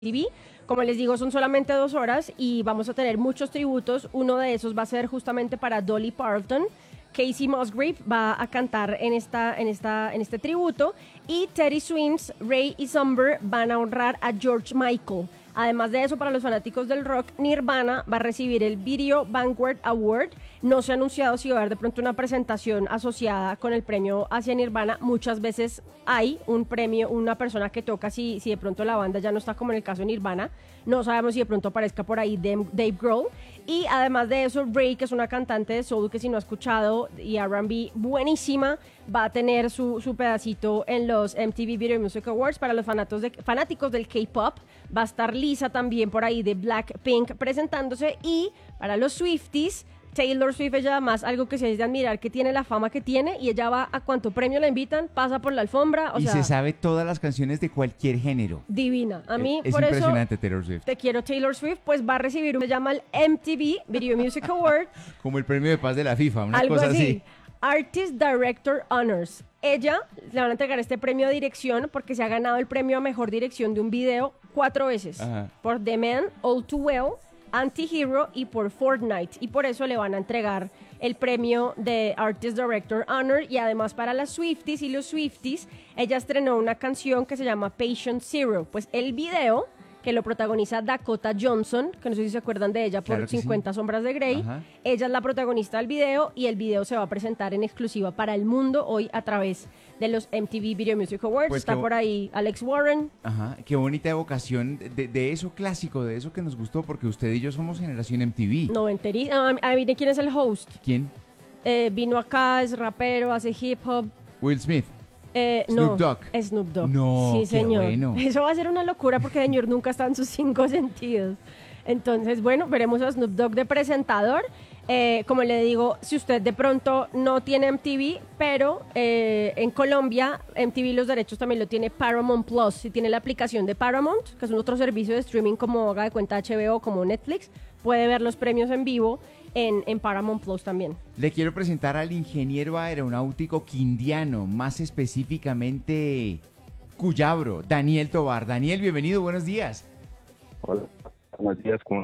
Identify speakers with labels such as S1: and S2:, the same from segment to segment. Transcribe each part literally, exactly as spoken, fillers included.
S1: T V. Como les digo, son solamente dos horas y vamos a tener muchos tributos. Uno de esos va a ser justamente para Dolly Parton. Casey Musgrave va a cantar en, esta, en, esta, en este tributo. Y Teddy Swims, Ray y Somber van a honrar a George Michael. Además de eso, para los fanáticos del rock, Nirvana va a recibir el Video Vanguard Award. No se ha anunciado si va a haber de pronto una presentación asociada con el premio hacia Nirvana. Muchas veces hay un premio, una persona que toca si, si de pronto la banda ya no está, como en el caso de Nirvana. No sabemos si de pronto aparezca por ahí Dave, Dave Grohl. Y además de eso, Ray, que es una cantante de soul que si no ha escuchado, y R and B buenísima, va a tener su, su pedacito en los M T V Video Music Awards. Para los fanáticos, de, fanáticos del K-pop, va a estar Lisa también por ahí de Blackpink presentándose. Y para los Swifties, Taylor Swift, ella además, algo que se es de admirar, que tiene la fama que tiene, y ella va a cuanto premio la invitan, pasa por la alfombra, o
S2: y
S1: sea,
S2: se sabe todas las canciones de cualquier género.
S1: Divina. A mí,
S2: es
S1: por
S2: impresionante,
S1: eso,
S2: Taylor Swift.
S1: te quiero Taylor Swift, pues va a recibir un, se llama el M T V Video Music Award.
S2: Como el premio de paz de la FIFA, una
S1: Algo
S2: cosa
S1: así.
S2: así.
S1: Artist Director Honors. Ella le van a entregar este premio de dirección porque se ha ganado el premio a mejor dirección de un video cuatro veces.
S2: Ajá.
S1: Por The Man, All Too Well, Anti-Hero y por Fortnite. Y por eso le van a entregar el premio de Artist Director Honor. Y además, para las Swifties y los Swifties, ella estrenó una canción que se llama Patient Zero. Pues el video, que lo protagoniza Dakota Johnson, que no sé si se acuerdan de ella por
S2: Claro que
S1: cincuenta
S2: sí.
S1: sombras de Grey.
S2: Ajá.
S1: Ella es la protagonista del video y el video se va a presentar en exclusiva para el mundo hoy a través de los M T V Video Music Awards.
S2: Pues
S1: Está
S2: qué bo-
S1: por ahí Alex Warren.
S2: Ajá, qué bonita evocación de, de eso clásico, de eso que nos gustó, porque usted y yo somos generación M T V.
S1: Noventeri. Ah, ah, miren quién es el host.
S2: ¿Quién?
S1: Eh, vino acá, es rapero, hace hip hop.
S2: Will Smith.
S1: Eh,
S2: Snoop
S1: no,
S2: Dogg.
S1: es Snoop Dogg.
S2: No,
S1: sí,
S2: qué
S1: señor.
S2: bueno.
S1: Eso va a ser una locura porque el señor nunca está en sus cinco sentidos. Entonces, bueno, veremos a Snoop Dogg de presentador. Eh, como le digo, si usted de pronto no tiene M T V, pero eh, en Colombia M T V los derechos también lo tiene Paramount Plus. Si tiene la aplicación de Paramount, que es un otro servicio de streaming como haga de cuenta H B O, como Netflix, puede ver los premios en vivo en, en Paramount Plus también.
S2: Le quiero presentar al ingeniero aeronáutico quindiano, más específicamente Cuyabro, Daniel Tovar. Daniel, bienvenido, buenos días.
S3: Hola, buenos días, ¿cómo?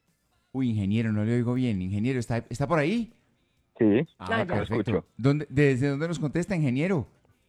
S2: Uy, ingeniero, no le oigo bien. Ingeniero, ¿está, está por ahí?
S3: Sí,
S1: Ah, ya.
S2: perfecto.
S3: escucho.
S2: ¿Dónde, ¿Desde dónde nos contesta, ingeniero?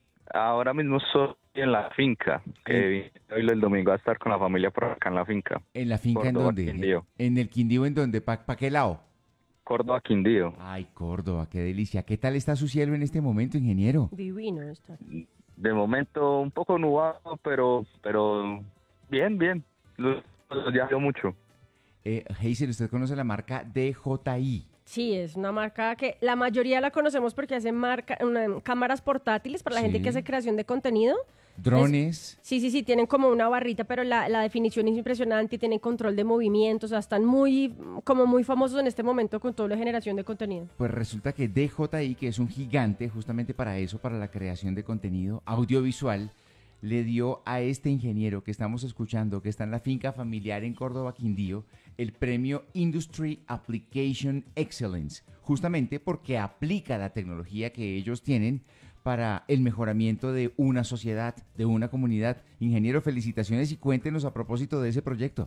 S3: ahora mismo estoy en la finca, que vine hoy el domingo a estar con la familia por acá en la finca.
S2: ¿En la finca en
S3: Córdoba,
S2: dónde?
S3: Quindío.
S2: ¿En el Quindío en dónde? ¿Pa, pa qué lado?
S3: Córdoba, Quindío.
S2: Ay, Córdoba, qué delicia. ¿Qué tal está su cielo en este momento, ingeniero?
S1: Divino está.
S3: De momento un poco nublado, pero pero bien, bien. Lo, lo ya veo mucho.
S2: Eh, Hazel, ¿usted conoce la marca D J I?
S1: Sí, es una marca que la mayoría la conocemos porque hace marca, una- cámaras portátiles para la
S2: Sí.
S1: gente que hace creación de contenido.
S2: Drones.
S1: Sí, sí, sí, tienen como una barrita, pero la, la definición es impresionante y tienen control de movimientos, o sea, están muy, como muy famosos en este momento con toda la generación de contenido.
S2: Pues resulta que D J I, que es un gigante justamente para eso, para la creación de contenido audiovisual, le dio a este ingeniero que estamos escuchando, que está en la finca familiar en Córdoba, Quindío, el premio Industry Application Excellence, justamente porque aplica la tecnología que ellos tienen para el mejoramiento de una sociedad, de una comunidad. Ingeniero, felicitaciones y cuéntenos a propósito de ese proyecto.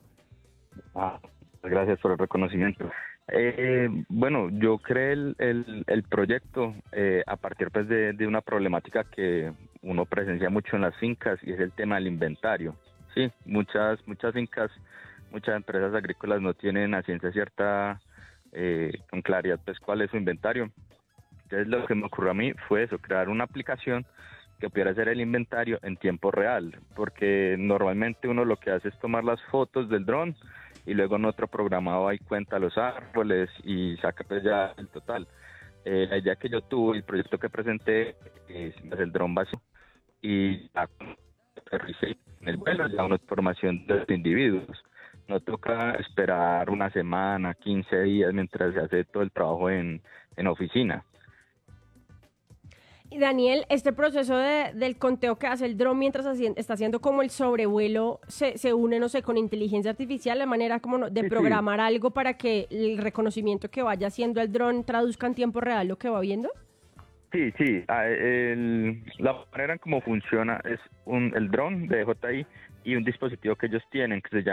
S3: Ah, gracias por el reconocimiento. Eh, bueno, yo creé el, el, el proyecto eh, a partir pues de, de una problemática que uno presencia mucho en las fincas y es el tema del inventario. Sí, muchas muchas fincas, muchas empresas agrícolas no tienen a ciencia cierta eh, con claridad pues cuál es su inventario. Entonces lo que me ocurrió a mí fue eso, crear una aplicación que pudiera hacer el inventario en tiempo real, porque normalmente uno lo que hace es tomar las fotos del dron y luego en otro programado ahí cuenta los árboles y saca pues ya el total. Eh, la idea que yo tuve, el proyecto que presenté, es el dron vacío y ya aterricé en el vuelo, ya una información de los individuos. No toca esperar una semana, quince días mientras se hace todo el trabajo en, en oficina.
S1: Y Daniel, este proceso de- del conteo que hace el dron mientras haci- está haciendo como el sobrevuelo, se, se une, no sé, con inteligencia artificial, de manera como no- de
S3: Sí, sí.
S1: programar algo para que el reconocimiento que vaya haciendo el dron traduzca en tiempo real lo que va viendo.
S3: Sí, sí. ah, el- la manera en cómo funciona es un, el dron de D J I y un dispositivo que ellos tienen que se